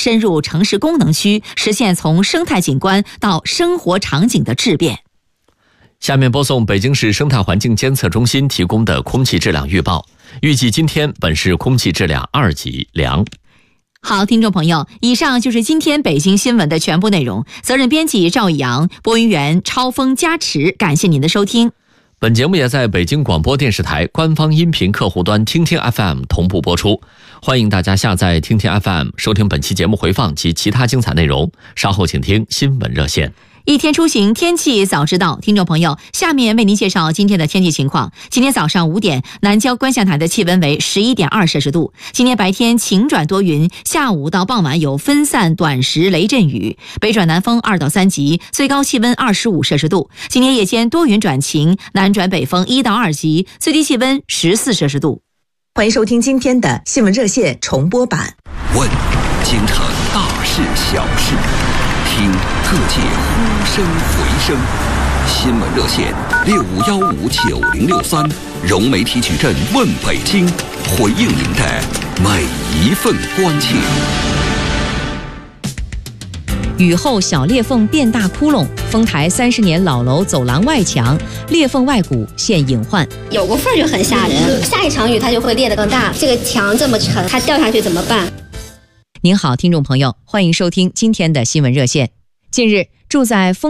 深入城市功能区，实现从生态景观到生活场景的质变。 下面播送北京市生态环境监测中心提供的空气质量预报。预计今天本市空气质量2级良。 好，听众朋友，以上就是今天北京新闻的全部内容。责任编辑赵以阳，播音员超峰加持，感谢您的收听。 本节目也在北京广播电视台官方音频客户端听听 FM 同步播出，欢迎大家下载听听 FM 收听本期节目回放及其他精彩内容。稍后请听新闻热线。 一天出行，天气早知道。听众朋友，下面为您介绍今天的天气情况。今天早上5点，南郊观象台的气温为11.2摄氏度。今天白天晴转多云，下午到傍晚有分散短时雷阵雨，北转南风2到3级，最高气温25摄氏度。今天夜间多云转晴，南转北风1到2级，最低气温14摄氏度。 欢迎收听今天的新闻热线重播版。 问京城大事小事，听各界呼声回声。新闻热线65159063，融媒体矩阵问北京，回应您的每一份关切。 雨后小裂缝变大窟窿，丰台30年老楼走廊外墙裂缝外骨现隐患， 有个缝就很吓人，下一场雨它就会裂得更大。这个墙这么沉，它掉下去怎么办？ 您好，听众朋友，欢迎收听今天的新闻热线。近日，住在丰